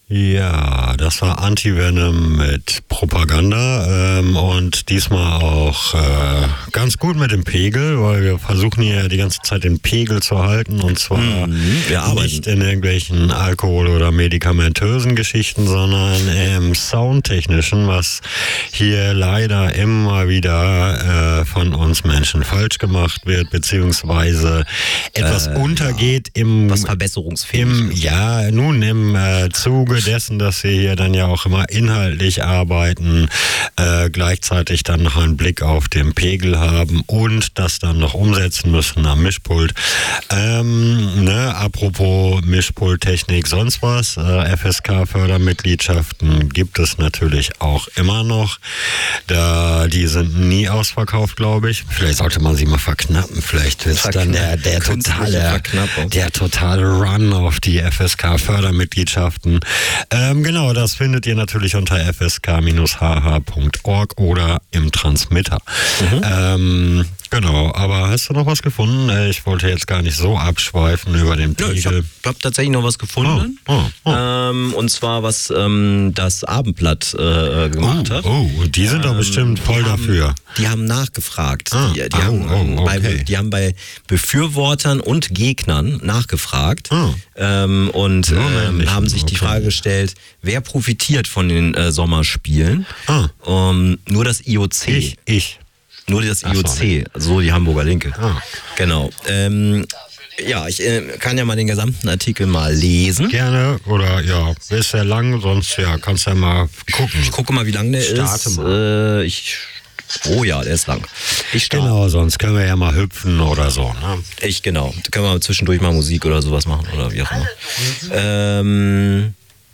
Ja, das war Anti-Venom mit Propaganda und diesmal auch ganz gut mit dem Pegel, weil wir versuchen hier die ganze Zeit den Pegel zu halten und zwar nicht in irgendwelchen Alkohol- oder medikamentösen Geschichten, sondern im Soundtechnischen, was hier leider immer wieder von uns Menschen falsch gemacht wird, beziehungsweise etwas untergeht was verbesserungsfähig ist. Im Zuge dessen, dass wir hier dann ja auch immer inhaltlich arbeiten, gleichzeitig dann noch einen Blick auf den Pegel haben und das dann noch umsetzen müssen am Mischpult. Apropos Mischpulttechnik, sonst was, FSK-Fördermitgliedschaften gibt es natürlich auch immer noch. Die sind nie ausverkauft, glaube ich. Vielleicht sollte man sie mal verknappen. Vielleicht ist dann der totale Run auf die FSK-Fördermitgliedschaften. Genau, das findet ihr natürlich unter fsk-hh.org oder im Transmitter. Genau, aber hast du noch was gefunden? Ich wollte jetzt gar nicht so abschweifen über den Pegel. Ich habe tatsächlich noch was gefunden. Und zwar, was das Abendblatt gemacht hat. Und die sind doch bestimmt voll dafür. Die haben nachgefragt. Die haben bei Befürwortern und Gegnern nachgefragt und haben sich die Frage gestellt, wer profitiert von den Sommerspielen? Nur das IOC. Nur das IOC, so die Hamburger Linke. Genau. Ich kann ja mal den gesamten Artikel mal lesen. Gerne, oder ist sehr lang, sonst kannst du ja mal gucken. Ich gucke mal, wie lang der ist. Mal. Der ist lang. Genau, sonst können wir ja mal hüpfen oder so. Ne? Da können wir zwischendurch mal Musik oder sowas machen oder wie auch immer.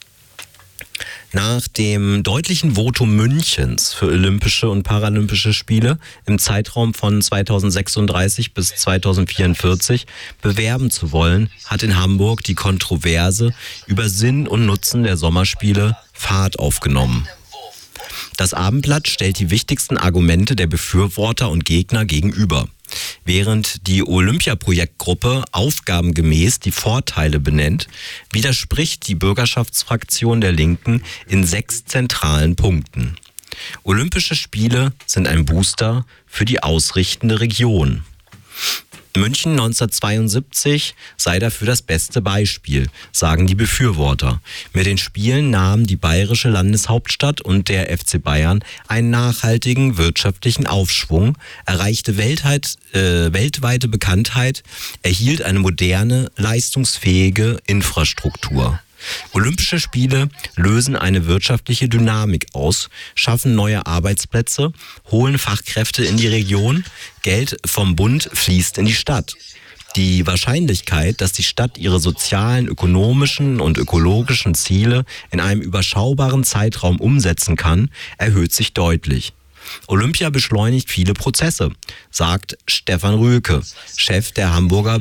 Nach dem deutlichen Votum Münchens für Olympische und Paralympische Spiele im Zeitraum von 2036 bis 2044 bewerben zu wollen, hat in Hamburg die Kontroverse über Sinn und Nutzen der Sommerspiele Fahrt aufgenommen. Das Abendblatt stellt die wichtigsten Argumente der Befürworter und Gegner gegenüber. Während die Olympia-Projektgruppe aufgabengemäß die Vorteile benennt, widerspricht die Bürgerschaftsfraktion der Linken in 6 zentralen Punkten. Olympische Spiele sind ein Booster für die ausrichtende Region. München 1972 sei dafür das beste Beispiel, sagen die Befürworter. Mit den Spielen nahmen die bayerische Landeshauptstadt und der FC Bayern einen nachhaltigen wirtschaftlichen Aufschwung, erreichte weltweite Bekanntheit, erhielt eine moderne, leistungsfähige Infrastruktur. Olympische Spiele lösen eine wirtschaftliche Dynamik aus, schaffen neue Arbeitsplätze, holen Fachkräfte in die Region, Geld vom Bund fließt in die Stadt. Die Wahrscheinlichkeit, dass die Stadt ihre sozialen, ökonomischen und ökologischen Ziele in einem überschaubaren Zeitraum umsetzen kann, erhöht sich deutlich. Olympia beschleunigt viele Prozesse, sagt Stefan Rühlke, Chef des Hamburger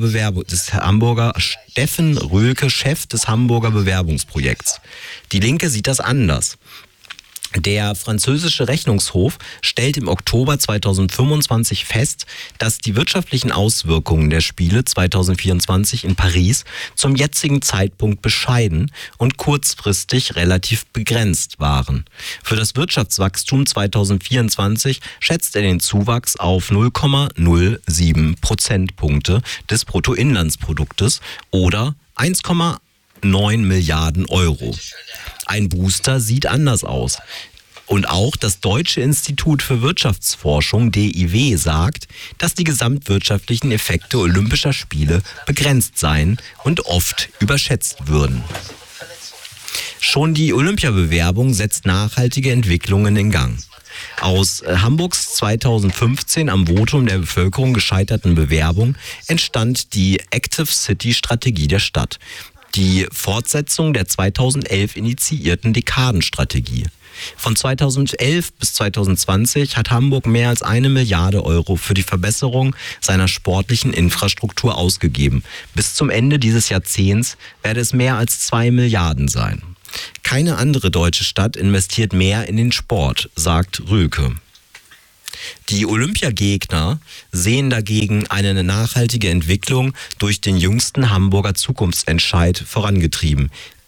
Bewerbungsprojekts. Die Linke sieht das anders. Der französische Rechnungshof stellt im Oktober 2025 fest, dass die wirtschaftlichen Auswirkungen der Spiele 2024 in Paris zum jetzigen Zeitpunkt bescheiden und kurzfristig relativ begrenzt waren. Für das Wirtschaftswachstum 2024 schätzt er den Zuwachs auf 0,07 Prozentpunkte des Bruttoinlandsproduktes oder 1,9 Milliarden Euro. Ein Booster sieht anders aus. Und auch das Deutsche Institut für Wirtschaftsforschung, DIW, sagt, dass die gesamtwirtschaftlichen Effekte Olympischer Spiele begrenzt seien und oft überschätzt würden. Schon die Olympiabewerbung setzt nachhaltige Entwicklungen in Gang. Aus Hamburgs 2015 am Votum der Bevölkerung gescheiterten Bewerbung entstand die Active City Strategie der Stadt, die Fortsetzung der 2011 initiierten Dekadenstrategie. Von 2011 bis 2020 hat Hamburg mehr als 1 Milliarde Euro für die Verbesserung seiner sportlichen Infrastruktur ausgegeben. Bis zum Ende dieses Jahrzehnts werde es mehr als 2 Milliarden sein. Keine andere deutsche Stadt investiert mehr in den Sport, sagt Rühlke. Die Olympiagegner sehen dagegen eine nachhaltige Entwicklung durch den jüngsten Hamburger Zukunftsentscheid vorangetrieben.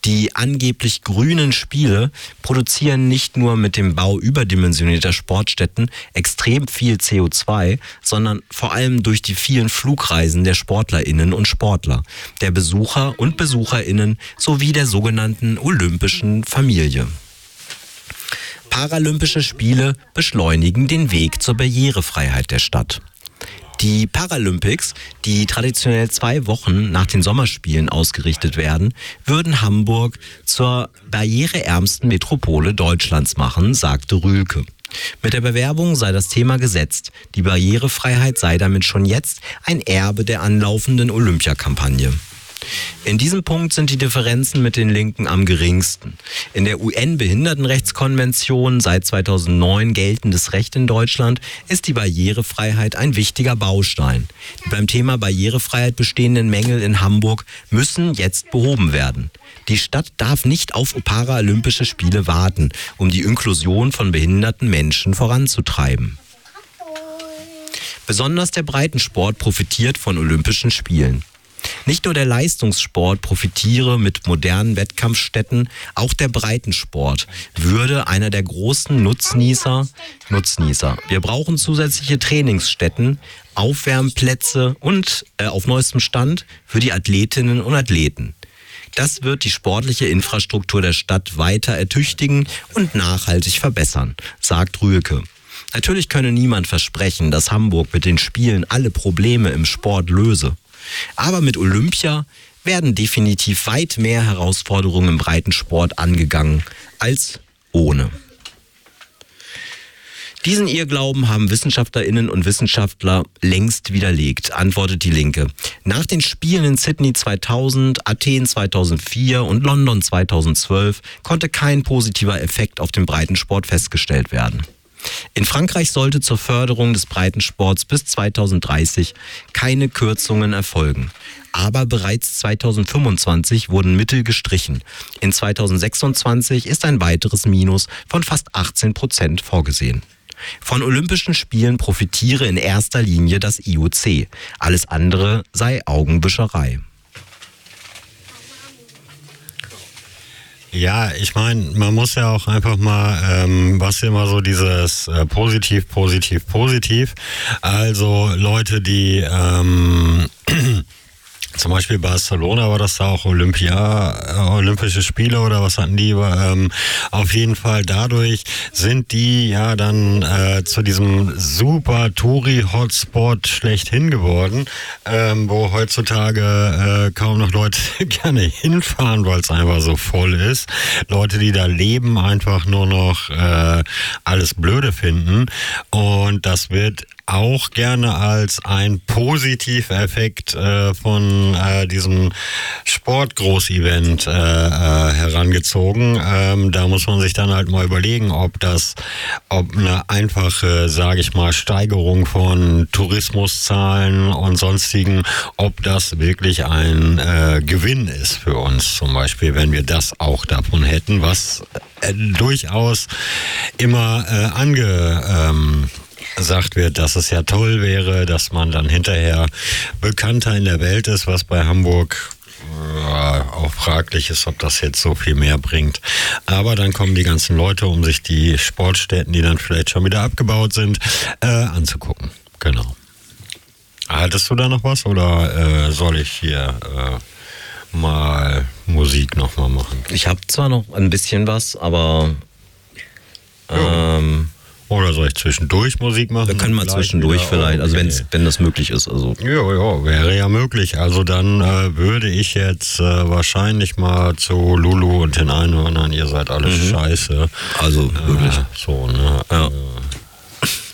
Die angeblich grünen Spiele produzieren nicht nur mit dem Bau überdimensionierter Sportstätten extrem viel CO2, sondern vor allem durch die vielen Flugreisen der SportlerInnen und Sportler, der Besucher und BesucherInnen sowie der sogenannten olympischen Familie. Paralympische Spiele beschleunigen den Weg zur Barrierefreiheit der Stadt. Die Paralympics, die traditionell 2 Wochen nach den Sommerspielen ausgerichtet werden, würden Hamburg zur barriereärmsten Metropole Deutschlands machen, sagte Rühlke. Mit der Bewerbung sei das Thema gesetzt. Die Barrierefreiheit sei damit schon jetzt ein Erbe der anlaufenden Olympiakampagne. In diesem Punkt sind die Differenzen mit den Linken am geringsten. In der UN-Behindertenrechtskonvention, seit 2009 geltendes Recht in Deutschland, ist die Barrierefreiheit ein wichtiger Baustein. Die beim Thema Barrierefreiheit bestehenden Mängel in Hamburg müssen jetzt behoben werden. Die Stadt darf nicht auf Paralympische Spiele warten, um die Inklusion von behinderten Menschen voranzutreiben. Besonders der Breitensport profitiert von Olympischen Spielen. Nicht nur der Leistungssport profitiere mit modernen Wettkampfstätten, auch der Breitensport würde einer der großen Nutznießer. Wir brauchen zusätzliche Trainingsstätten, Aufwärmplätze und auf neuestem Stand für die Athletinnen und Athleten. Das wird die sportliche Infrastruktur der Stadt weiter ertüchtigen und nachhaltig verbessern, sagt Rühlke. Natürlich könne niemand versprechen, dass Hamburg mit den Spielen alle Probleme im Sport löse. Aber mit Olympia werden definitiv weit mehr Herausforderungen im Breitensport angegangen als ohne. Diesen Irrglauben haben WissenschaftlerInnen und Wissenschaftler längst widerlegt, antwortet die Linke. Nach den Spielen in Sydney 2000, Athen 2004 und London 2012 konnte kein positiver Effekt auf den Breitensport festgestellt werden. In Frankreich sollte zur Förderung des Breitensports bis 2030 keine Kürzungen erfolgen. Aber bereits 2025 wurden Mittel gestrichen. In 2026 ist ein weiteres Minus von fast 18% vorgesehen. Von Olympischen Spielen profitiere in erster Linie das IOC. Alles andere sei Augenwischerei. Ja, ich meine, man muss ja auch einfach mal, was immer so dieses positiv. Also Leute, die zum Beispiel Barcelona, war das da auch Olympische Spiele oder was hatten die? Auf jeden Fall dadurch sind die ja dann zu diesem super Touri-Hotspot schlechthin geworden, wo heutzutage kaum noch Leute gerne hinfahren, weil es einfach so voll ist. Leute, die da leben, einfach nur noch alles blöde finden, und das wird auch gerne als ein Positiveffekt von diesem Sportgroßevent herangezogen. Da muss man sich dann halt mal überlegen, ob eine einfache, sage ich mal, Steigerung von Tourismuszahlen und sonstigen, ob das wirklich ein Gewinn ist für uns, zum Beispiel, wenn wir das auch davon hätten, was durchaus immer gesagt wird, dass es ja toll wäre, dass man dann hinterher bekannter in der Welt ist, was bei Hamburg auch fraglich ist, ob das jetzt so viel mehr bringt. Aber dann kommen die ganzen Leute, um sich die Sportstätten, die dann vielleicht schon wieder abgebaut sind, anzugucken. Genau. Hattest du da noch was, oder soll ich hier mal Musik nochmal machen? Ich habe zwar noch ein bisschen was, aber oder soll ich zwischendurch Musik machen? Wir können mal zwischendurch wieder, vielleicht, also wenn das möglich ist. Also. Ja, wäre ja möglich. Also dann würde ich jetzt wahrscheinlich mal zu Lulu und den Einhörnern, ihr seid alle scheiße. Also wirklich. So, ne? Ja.